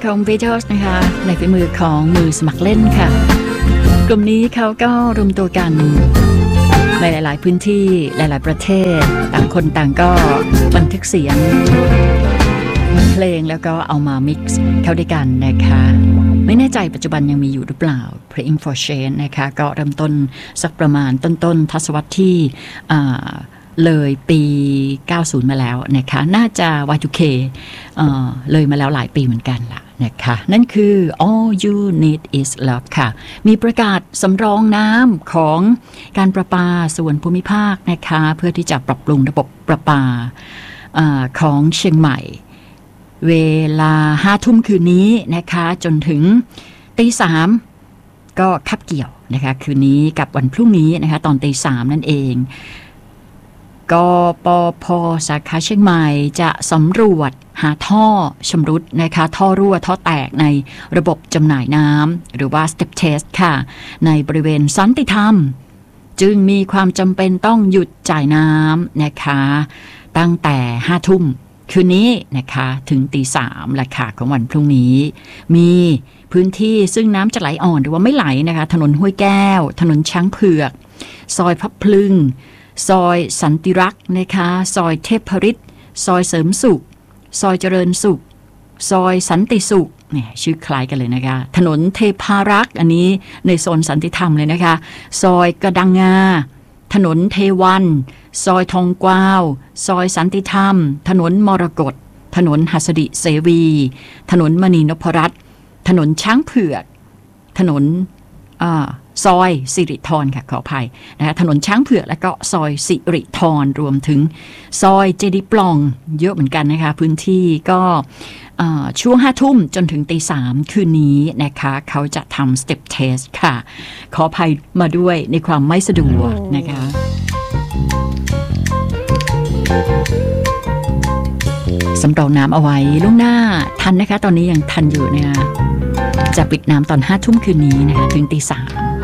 ของ Beatles นะคะในฝีมือของมือสมัครเล่นค่ะกลุ่มนี้เขาก็รวมตัวกันในหลายๆพื้นที่หลายๆประเทศต่างคนต่างก็บันทึกเสียงเพลงแล้วก็เอามา mix เข้าด้วยกันนะคะไม่แน่ใจปัจจุบันยังมีอยู่หรือเปล่า Playing for Change นะคะก็เริ่มต้นสักประมาณต้นทศวรรษที่เลยปี 90 มาแล้วนะคะน่าจะ Y2K เลยมาแล้วหลายปีเหมือนกันล่ะนะคะนั่นคือ All You Need Is Love ค่ะมีประกาศสำรองน้ำของการประปาส่วนภูมิภาคนะคะเพื่อที่จะปรับปรุงระบบประปาของเชียงใหม่เวลา 5 ทุ่มคืนนี้นะคะจนถึงตี 3ก็คับเกี่ยวนะคะคืนนี้กับวันพรุ่งนี้นะคะตอนตี 3นั่นเองกปพ.สาขาเชียงใหม่จะสำรวจหาท่อชำรุดนะคะท่อรั่วท่อแตกในระบบจำหน่ายน้ำหรือว่า step test ค่ะในบริเวณสันติธรรมจึงมีความจำเป็นต้องหยุดจ่ายน้ำนะคะตั้งแต่ 5 ทุ่มคืนนี้นะคะถึงตี 3ราคาของวันพรุ่งนี้มีพื้นที่ซึ่งน้ำจะไหลอ่อนหรือว่าไม่ไหลนะคะถนนห้วยแก้วถนนช้างเผือกซอยพับพลึงซอยสันติรักษ์นะคะซอยเทพฤทธิ์ซอยเสริมสุขซอยเจริญสุขซอยสันติสุขเนี่ยชื่อคล้ายกันเลยนะคะถนนเทพารักษ์อันนี้ในโซนสันติธรรมเลยนะคะซอยกระดังงาถนนเทวันซอยทองกวาวซอยสันติธรรมถนนมรกตถนนหัสดิเสวีถนนมณีนพรัตน์ถนนช้างเผือกถนนซอยสิริธรค่ะขออภัยนะคะถนนช้างเผือกและก็ซอยสิริธรรวมถึงซอยเจดีปล่องเยอะเหมือนกันนะคะพื้นที่ก็ช่วง 5 ทุ่มจนถึงตี 3คืนนี้นะคะเขาจะทำ step test ค่ะขออภัยมาด้วยในความไม่สะดวกนะคะสำรองน้ำเอาไว้ล่วงหน้าทันนะคะตอนนี้ยังทันอยู่นะคะจะปิดน้ำตอน 5 ทุ่มคืนนี้นะคะถึงตี 3